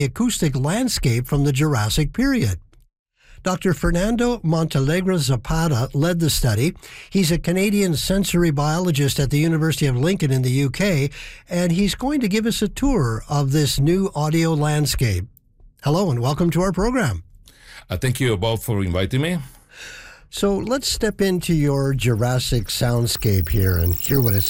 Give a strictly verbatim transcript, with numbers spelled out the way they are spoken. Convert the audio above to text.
acoustic landscape from the Jurassic period. Doctor Fernando Montalegre Zapata led the study. He's a Canadian sensory biologist at the University of Lincoln in the U K, and he's going to give us a tour of this new audio landscape. Hello and welcome to our program. Uh, thank you both for inviting me. So let's step into your Jurassic soundscape here and hear what it